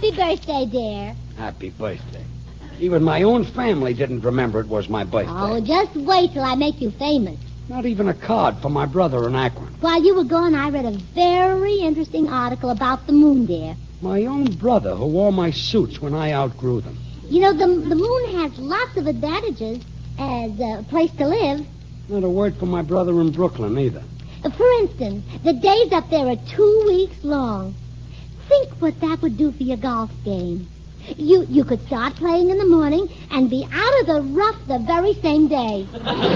Happy birthday, dear. Happy birthday. Even my own family didn't remember it was my birthday. Oh, just wait till I make you famous. Not even a card for my brother in Akron. While you were gone, I read a very interesting article about the moon, dear. My own brother who wore my suits when I outgrew them. You know, the moon has lots of advantages as a place to live. Not a word from my brother in Brooklyn, either. For instance, the days up there are 2 weeks long. Think what that would do for your golf game. You could start playing in the morning and be out of the rough the very same day.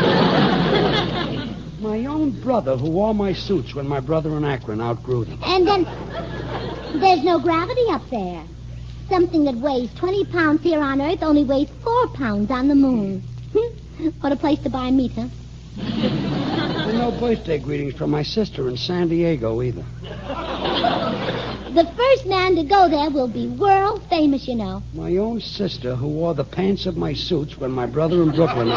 My own brother who wore my suits when my brother in Akron outgrew them. And then there's no gravity up there. Something that weighs 20 pounds here on Earth only weighs 4 pounds on the moon. What a place to buy meat, huh? And no birthday greetings from my sister in San Diego, either. The first man to go there will be world famous, you know. My own sister who wore the pants of my suits when my brother in Brooklyn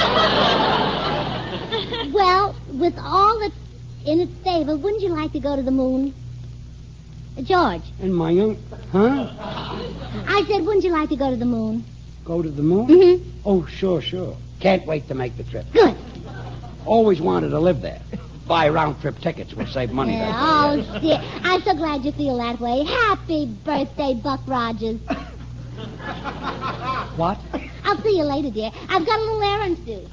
Well, with all that's in its favor, wouldn't you like to go to the moon? George. And my young... Huh? I said, wouldn't you like to go to the moon? Go to the moon? Mm-hmm. Oh, sure. Can't wait to make the trip. Good. Always wanted to live there. Buy round-trip tickets. We'll save money that way. Oh, dear. I'm so glad you feel that way. Happy birthday, Buck Rogers. What? I'll see you later, dear. I've got a little errand to do.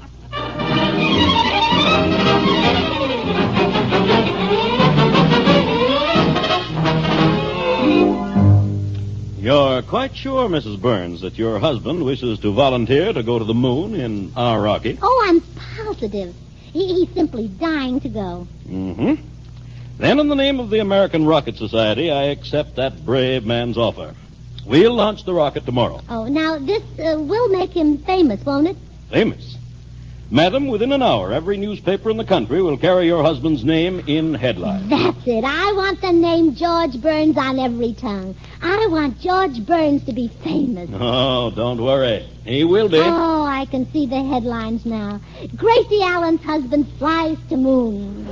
You're quite sure, Mrs. Burns, that your husband wishes to volunteer to go to the moon in our rocket? Oh, I'm positive. He's simply dying to go. Mm-hmm. Then, in the name of the American Rocket Society, I accept that brave man's offer. We'll launch the rocket tomorrow. Oh, now, this will make him famous, won't it? Famous? Madam, within an hour, every newspaper in the country will carry your husband's name in headlines. That's it. I want the name George Burns on every tongue. I want George Burns to be famous. Oh, don't worry. He will be. Oh, I can see the headlines now. Gracie Allen's husband flies to moon.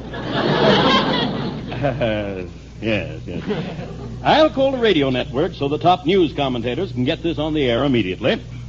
Yes. I'll call the radio network so the top news commentators can get this on the air immediately.